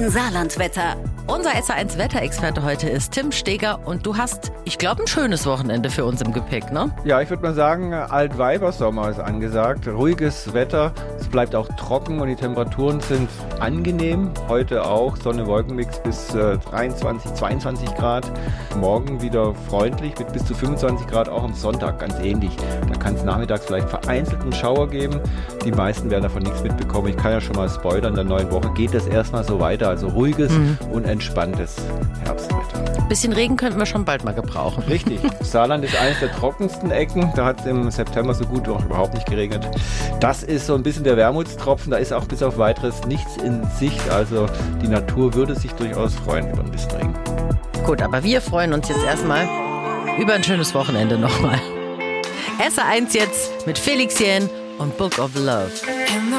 SR1 Saarlandwetter. Unser SR1 Wetterexperte heute ist Tim Steger und du hast, ich glaube, ein schönes Wochenende für uns im Gepäck, ne? Ja, ich würde mal sagen, Altweibersommer ist angesagt. Ruhiges Wetter, es bleibt auch trocken und die Temperaturen sind angenehm. Heute auch Sonne-Wolkenmix bis 23, 22 Grad. Morgen wieder freundlich mit bis zu 25 Grad, auch am Sonntag ganz ähnlich. Da kann es nachmittags vielleicht vereinzelt einen Schauer geben. Die meisten werden davon nichts mitbekommen. Ich kann ja schon mal spoilern, in der neuen Woche geht es erstmal so weiter. Also ruhiges und entspanntes Herbstwetter. Ein bisschen Regen könnten wir schon bald mal gebrauchen. Richtig. Saarland ist eines der trockensten Ecken. Da hat es im September so gut überhaupt nicht geregnet. Das ist so ein bisschen der Wermutstropfen. Da ist auch bis auf Weiteres nichts in Sicht. Also die Natur würde sich durchaus freuen über ein bisschen Regen. Gut, aber wir freuen uns jetzt erstmal über ein schönes Wochenende nochmal. SR1 jetzt mit Felix Jähn und Book of Love.